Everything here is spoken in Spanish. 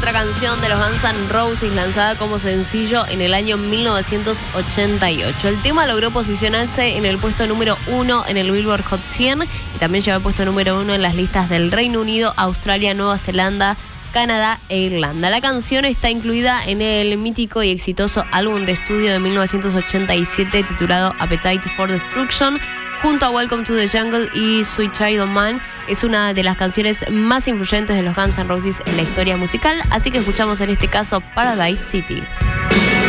otra canción de los Guns N' Roses lanzada como sencillo en el año 1988. El tema logró posicionarse en el puesto número 1 en el Billboard Hot 100 y también llegó al puesto número 1 en las listas del Reino Unido, Australia, Nueva Zelanda, Canadá e Irlanda. La canción está incluida en el mítico y exitoso álbum de estudio de 1987 titulado Appetite for Destruction. Junto a Welcome to the Jungle y Sweet Child O' Mine, es una de las canciones más influyentes de los Guns N' Roses en la historia musical, así que escuchamos en este caso Paradise City.